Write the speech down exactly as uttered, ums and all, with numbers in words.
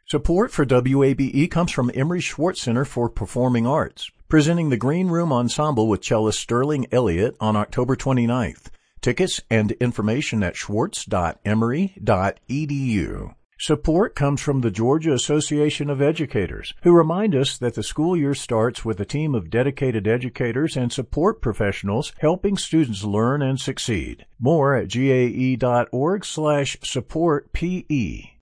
Support for W A B E comes from Emery Schwartz Center for Performing Arts, presenting the Green Room Ensemble with cellist Sterling Elliott on October twenty-ninth. Tickets and information at schwartz dot emory dot e d u. Support comes from the Georgia Association of Educators, who remind us that the school year starts with a team of dedicated educators and support professionals helping students learn and succeed. More at gae dot org slash support P E.